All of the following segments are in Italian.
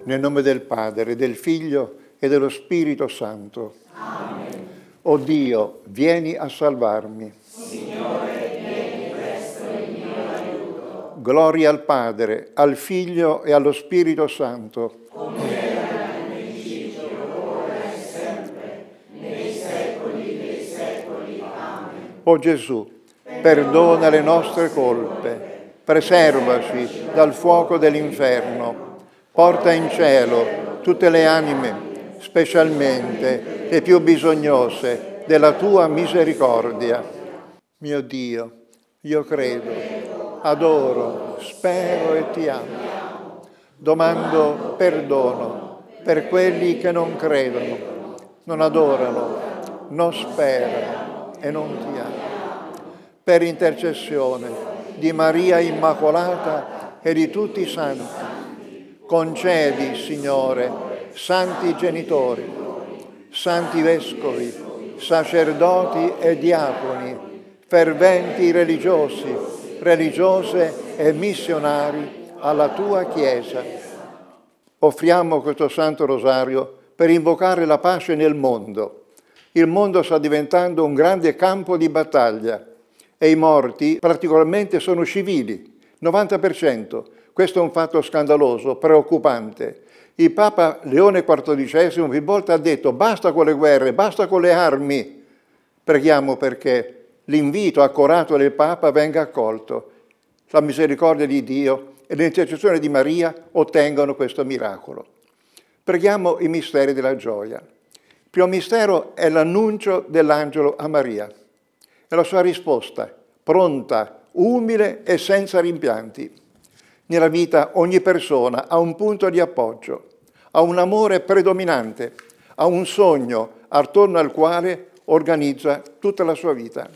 Nel nome del Padre, del Figlio e dello Spirito Santo. Amen. O Dio, vieni a salvarmi. Signore, vieni presto in mio aiuto. Gloria al Padre, al Figlio e allo Spirito Santo. Come era nel principio, ora e sempre, nei secoli dei secoli. Amen. O Gesù, perdona le nostre colpe, preservaci dal fuoco dell'inferno, porta in cielo tutte le anime, specialmente le più bisognose della tua misericordia. Mio Dio, io credo, adoro, spero e ti amo. Domando perdono per quelli che non credono, non adorano, non sperano e non ti amano. Per intercessione di Maria Immacolata e di tutti i santi, concedi, Signore, santi genitori, santi vescovi, sacerdoti e diaconi, ferventi religiosi, religiose e missionari alla tua Chiesa. Offriamo questo Santo Rosario per invocare la pace nel mondo. Il mondo sta diventando un grande campo di battaglia e i morti particolarmente sono civili, 90%. Questo è un fatto scandaloso, preoccupante. Il Papa Leone XIV più volte ha detto basta con le guerre, basta con le armi. Preghiamo perché l'invito accorato del Papa venga accolto. La misericordia di Dio e l'intercessione di Maria ottengano questo miracolo. Preghiamo i misteri della gioia. Il primo mistero è l'annuncio dell'angelo a Maria. E la sua risposta, pronta, umile e senza rimpianti. Nella vita ogni persona ha un punto di appoggio, ha un amore predominante, ha un sogno attorno al quale organizza tutta la sua vita.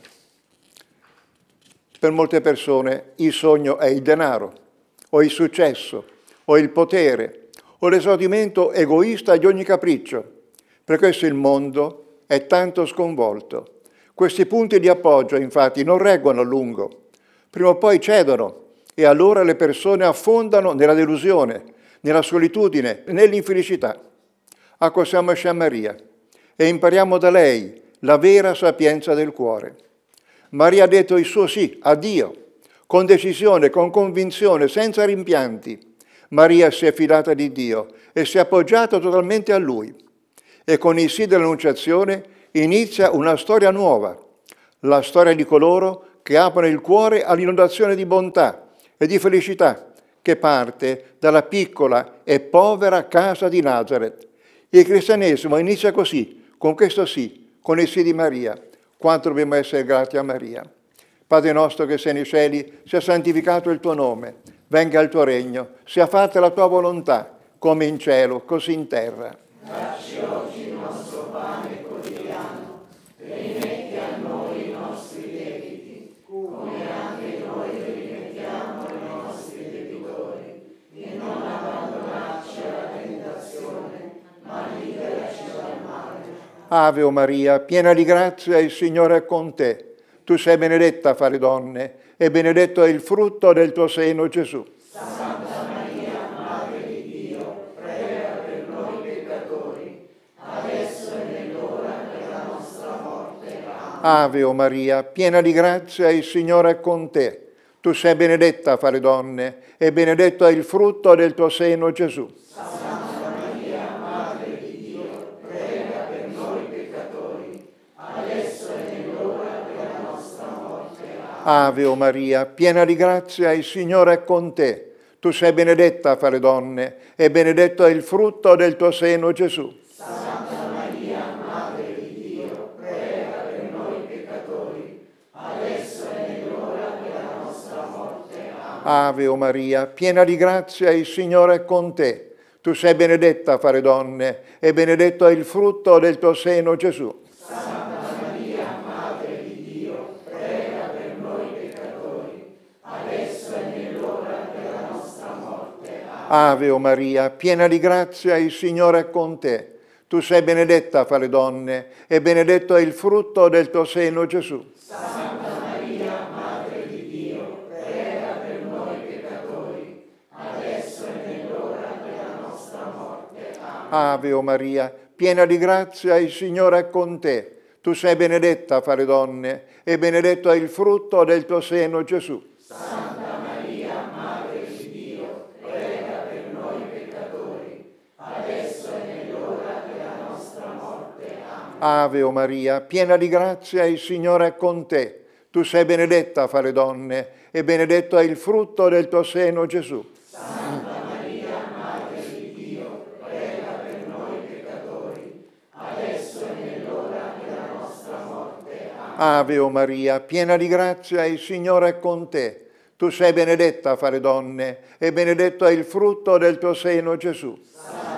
Per molte persone il sogno è il denaro, o il successo, o il potere, o l'esaudimento egoista di ogni capriccio. Per questo il mondo è tanto sconvolto. Questi punti di appoggio, infatti, non reggono a lungo. Prima o poi cedono e allora le persone affondano nella delusione, nella solitudine, nell'infelicità. Accostiamoci a Maria e impariamo da lei la vera sapienza del cuore. Maria ha detto il suo sì a Dio, con decisione, con convinzione, senza rimpianti. Maria si è fidata di Dio e si è appoggiata totalmente a Lui. E con il sì dell'Annunciazione inizia una storia nuova, la storia di coloro che aprono il cuore all'inondazione di bontà e di felicità che parte dalla piccola e povera casa di Nazareth. Il cristianesimo inizia così, con questo sì, con il sì di Maria. Quanto dobbiamo essere grati a Maria. Padre nostro che sei nei cieli, sia santificato il tuo nome, venga il tuo regno, sia fatta la tua volontà, come in cielo, così in terra. Dacci oggi il nostro pane quotidiano, rimetti a noi i nostri debiti, come anche noi rimettiamo ai nostri debitori, e non abbandonarci alla tentazione, ma liberaci dal male. Ave o Maria, piena di grazia, il Signore è con te. Tu sei benedetta fra le donne, e benedetto è il frutto del tuo seno, Gesù. Santa Maria, Madre di Dio, prega per noi peccatori, adesso e nell'ora della nostra morte. Amen. Ave o Maria, piena di grazia, il Signore è con te. Tu sei benedetta fra le donne, e benedetto è il frutto del tuo seno, Gesù. Santa Maria, Madre di Dio, prega per noi peccatori, adesso e nell'ora della nostra morte. Amen. Ave o Maria, piena di grazia, il Signore è con te. Tu sei benedetta fra le donne, e benedetto è il frutto del tuo seno, Gesù. Santa Maria, Madre di Dio, prega per noi peccatori, adesso e nell'ora della nostra morte. Amen. Ave o Maria, piena di grazia, il Signore è con te. Tu sei benedetta fra le donne, e benedetto è il frutto del tuo seno, Gesù. Santa Maria, Madre di Dio, prega per noi peccatori, adesso e nell'ora della nostra morte. Amen. Ave o Maria, piena di grazia, il Signore è con te. Tu sei benedetta fra le donne, e benedetto è il frutto del tuo seno, Gesù. Santa Maria, Madre di Dio, prega per noi peccatori, adesso e nell'ora della nostra morte. Ave o Maria, piena di grazia, il Signore è con te. Tu sei benedetta fra le donne e benedetto è il frutto del tuo seno, Gesù. Santa Maria, Madre di Dio, prega per noi peccatori, adesso e nell'ora della nostra morte. Amen. Ave o Maria, piena di grazia, il Signore è con te. Tu sei benedetta fra le donne e benedetto è il frutto del tuo seno, Gesù. Santa Maria, Madre di Dio, prega per noi peccatori, adesso e nell'ora della nostra morte. Amen. Ave o Maria, piena di grazia, il Signore è con te. Tu sei benedetta fra le donne e benedetto è il frutto del tuo seno, Gesù. Santa